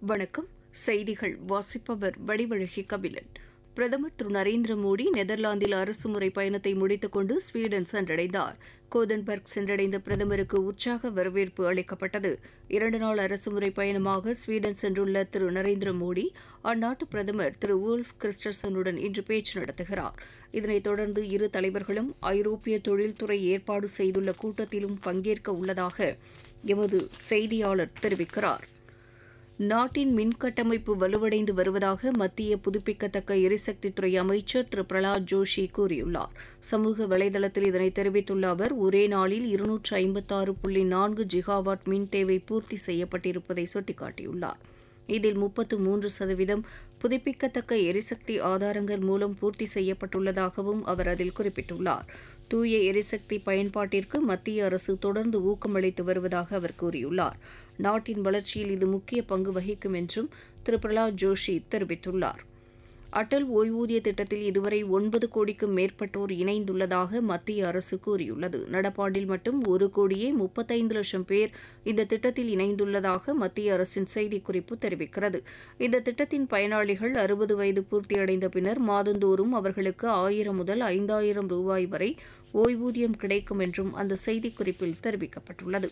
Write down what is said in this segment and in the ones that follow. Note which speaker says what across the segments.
Speaker 1: வணக்கம். செய்திகள் வாசிப்பவர் வடிவழகி கபிலன். பிரதமர் திரு நரேந்திர மோடி நெதர்லாந்தில் அரசுமுறை பயணத்தை முடித்துக் கொண்டு ஸ்வீடன் சென்றடைந்தார். கோதன்பர்க் சென்றடைந்த பிரதமருக்கு உற்சாக வரவேற்பு அளிக்கப்பட்டது. 2 நாள் அரசுமுறை பயணமாக ஸ்வீடன் சென்றுள்ள திரு நரேந்திர மோடி அந்நாட்டு பிரதமர் திரு ஊல்ஃப் கிறிஸ்டர்சனுடன் இன்று பேச்சு நடத்துகிறார். இதனைத் தொடர்ந்து இரு தலைவர்களும் ஐரோப்பிய தொழில்துறை ஏற்பாடு செய்துள்ள கூட்டத்திலும் பங்கேற்க உள்ளதாக எமது செய்தியாளர் தெரிவிக்கிறார். நாட்டின் மின்கட்டமைப்பு வலுவடைந்து வருவதாக மத்திய புதுப்பிக்கத்தக்க எரிசக்தித்துறை அமைச்சர் திரு பிரலாத் ஜோஷி கூறியுள்ளார். சமூக வலைதளத்தில் இதனை தெரிவித்துள்ள அவர், ஒரே நாளில் 256.4 ஜிகாவாட் மின் தேவை பூர்த்தி செய்யப்பட்டிருப்பதை சுட்டிக்காட்டியுள்ளார். இதில் 33% புதுப்பிக்கத்தக்க எரிசக்தி ஆதாரங்கள் மூலம் பூர்த்தி செய்யப்பட்டுள்ளதாகவும் அவர் அதில் குறிப்பிட்டுள்ளார். தூய எரிசக்தி பயன்பாட்டிற்கு மத்திய அரசு தொடர்ந்து ஊக்கமளித்து வருவதாக அவர் கூறியுள்ளார். நாட்டின் வளர்ச்சியில் இது முக்கிய பங்கு வகிக்கும் என்றும் திரு பிரலாத் ஜோஷி தெரிவித்துள்ளார். அடல் ஓய்வூதிய திட்டத்தில் இதுவரை 9 கோடிக்கும் மேற்பட்டோர் இணைந்துள்ளதாக மத்திய அரசு கூறியுள்ளது. நடப்பாண்டில் மட்டும் 1,35 லட்சம் பேர் இந்த திட்டத்தில் இணைந்துள்ளதாக மத்திய அரசின் செய்திக்குறிப்பு தெரிவிக்கிறது. இந்த திட்டத்தின் பயனாளிகள் 60 வயது பூர்த்தியடைந்த பின்னர் மாதந்தோறும் அவர்களுக்கு 1000 முதல் 5000 ரூபாய் வரை ஓய்வூதியம் கிடைக்கும் என்றும் அந்த செய்திக்குறிப்பில் தெரிவிக்கப்பட்டுள்ளது.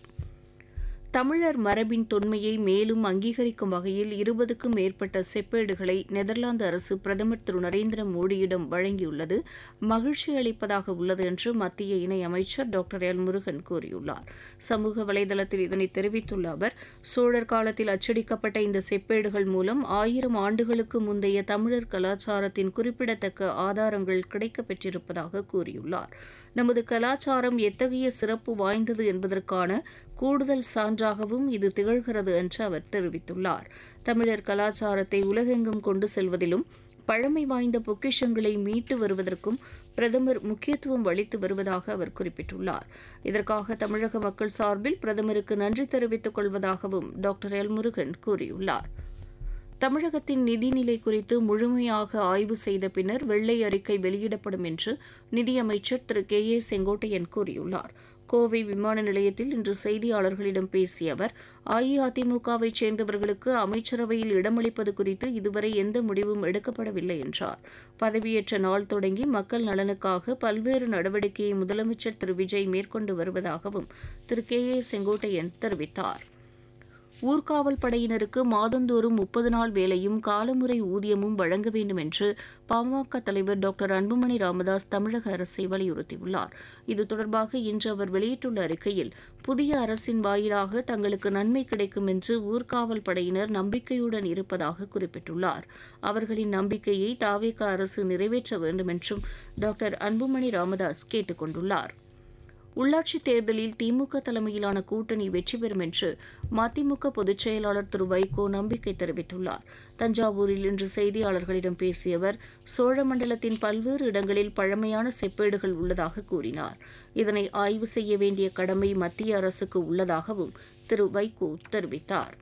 Speaker 1: தமிழர் மரபின் தொன்மையை மேலும் அங்கீகரிக்கும் வகையில் 20க்கும் மேற்பட்ட செப்பேடுகளை நெதர்லாந்து அரசு பிரதமர் திரு நரேந்திர மோடியிடம் வழங்கியுள்ளது மகிழ்ச்சி அளிப்பதாக உள்ளது என்று மத்திய இணையமைச்சர் டாக்டர் எல் முருகன் கூறியுள்ளார். சமூக வலைதளத்தில் இதனை தெரிவித்துள்ள அவர், சோழர் காலத்தில் அச்சடிக்கப்பட்ட இந்த செப்பேடுகள் மூலம் 1000 ஆண்டுகளுக்கு முந்தைய தமிழர் கலாச்சாரத்தின் குறிப்பிடத்தக்க ஆதாரங்கள் கிடைக்கப்பெற்றிருப்பதாக கூறியுள்ளார். நமது கலாச்சாரம் எத்தகைய சிறப்பு வாய்ந்தது என்பதற்கான கூடுதல் சான்றாகவும் இது திகழ்கிறது என்று அவர் தெரிவித்துள்ளார். தமிழர் கலாச்சாரத்தை உலகெங்கும் கொண்டு செல்வதிலும் பழமை வாய்ந்த பொக்கிஷங்களை மீட்டு வருவதற்கும் பிரதமர் முக்கியத்துவம் அளித்து வருவதாக அவர் குறிப்பிட்டுள்ளார். இதற்காக தமிழக மக்கள் சார்பில் பிரதமருக்கு நன்றி தெரிவித்துக் கொள்வதாகவும் டாக்டர் எல் முருகன் கூறியுள்ளார். தமிழகத்தின் நிதிநிலை குறித்து முழுமையாக ஆய்வு செய்த பின்னர் வெள்ளை அறிக்கை வெளியிடப்படும் என்று நிதியமைச்சர் திரு கே ஏ செங்கோட்டையன் கூறியுள்ளார். கோவை விமான நிலையத்தில் இன்று செய்தியாளர்களிடம் பேசிய அவர், அஇஅதிமுகவைச் சேர்ந்தவர்களுக்கு அமைச்சரவையில் இடமளிப்பது குறித்து இதுவரை எந்த முடிவும் எடுக்கப்படவில்லை என்றார். பதவியேற்ற நாள் தொடங்கி மக்கள் நலனுக்காக பல்வேறு நடவடிக்கையை முதலமைச்சர் திரு விஜய் மேற்கொண்டு வருவதாகவும் திரு கே ஏ செங்கோட்டையன் தெரிவித்தார். ஊர்காவல் படையினருக்கு மாதந்தோறும் 30 நாள் வேலையும் காலமுறை ஊதியமும் வழங்க வேண்டும் என்று பாமக தலைவர் டாக்டர் அன்புமணி ராமதாஸ் தமிழக அரசை வலியுறுத்தியுள்ளார். இது தொடர்பாக இன்று அவர் வெளியிட்டுள்ள அறிக்கையில், புதிய அரசின் வாயிலாக தங்களுக்கு நன்மை கிடைக்கும் என்று ஊர்காவல் படையினர் நம்பிக்கையுடன் இருப்பதாக குறிப்பிட்டுள்ளார். அவர்களின் நம்பிக்கையை தவேக அரசு நிறைவேற்ற வேண்டும் என்றும் டாக்டர் அன்புமணி ராமதாஸ் கேட்டுக் கொண்டுள்ளார். உள்ளாட்சித் தேர்தலில் திமுக தலைமையிலான கூட்டணி வெற்றி பெறும் என்று மதிமுக பொதுச் செயலாளர் திரு வைகோ நம்பிக்கை தெரிவித்துள்ளார். தஞ்சாவூரில் இன்று செய்தியாளர்களிடம் பேசிய அவர், சோழமண்டலத்தின் பல்வேறு இடங்களில் பழமையான செப்பேடுகள் உள்ளதாக கூறினார். இதனை ஆய்வு செய்ய வேண்டிய கடமை மத்திய அரசுக்கு உள்ளதாகவும் திரு வைகோ தெரிவித்தார்.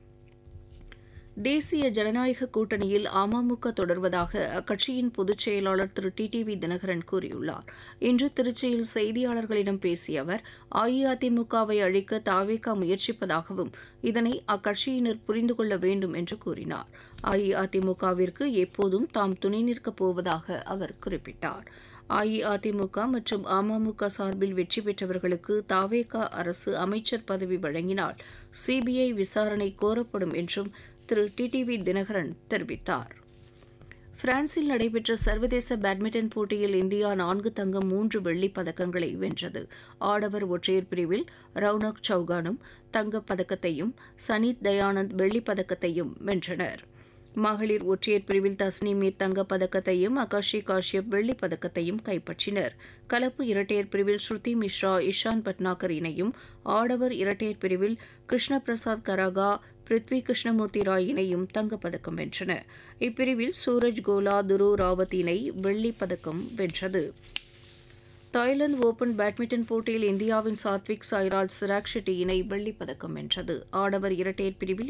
Speaker 1: தேசிய ஜனநாயக கூட்டணியில் அமமுக தொடர்வதாக அக்கட்சியின் பொதுச் செயலாளர் திரு டிடிவி தினகரன் கூறியுள்ளார். இன்று திருச்சியில் செய்தியாளர்களிடம் பேசிய அவர், அஇஅதிமுகவை அழிக்க தவேக முயற்சிப்பதாகவும் இதனை அக்கட்சியினர் புரிந்து கொள்ள வேண்டும் என்று கூறினார். அஇஅதிமுகவிற்கு எப்போதும் தாம் துணை நிற்கப் போவதாக அவர் குறிப்பிட்டார். அஇஅதிமுக மற்றும் அமமுக சார்பில் வெற்றி பெற்றவர்களுக்கு தவேக அரசு அமைச்சர் பதவி வழங்கினால் சிபிஐ விசாரணை கோரப்படும் என்றும் திரு டிடிவி தினகரன் தெரிவித்தார். பிரான்சில் நடைபெற்ற சர்வதேச பேட்மிண்டன் போட்டியில் இந்தியா 4 தங்கம் 3 வெள்ளிப் பதக்கங்களை வென்றது. ஆடவர் ஒற்றையர் பிரிவில் ரவுனக் சௌகானும் தங்கப் பதக்கத்தையும் சனீத் தயானந்த் வெள்ளிப் பதக்கத்தையும் வென்றனர். மகளிர் ஒற்றையர் பிரிவில் தஸ்னீம் மீர் தங்கப் பதக்கத்தையும் ஆகாஷி காஷ்யப் வெள்ளிப் பதக்கத்தையும் கைப்பற்றினர். கலப்பு இரட்டையர் பிரிவில் ஸ்ருதி மிஸ்ரா இஷான் பட்னாகர் இணையும், ஆடவர் இரட்டையர் பிரிவில் கிருஷ்ண பிரசாத் கராகா பிருத்வி கிருஷ்ணமூர்த்தி ராய் இணையும் தங்கப்பதக்கம் வென்றன. இப்பிரிவில் சூரஜ் கோலா துருவ் ராவத் இணை வெள்ளிப் பதக்கம் வென்றது. தாய்லாந்து ஓபன் பேட்மிண்டன் போட்டியில் இந்தியாவின் சாத்விக் சாய்ராஜ் சிராக் ஷெட்டி இணை வெள்ளிப் பதக்கம் வென்றது. ஆடவர் இரட்டையர் பிரிவில்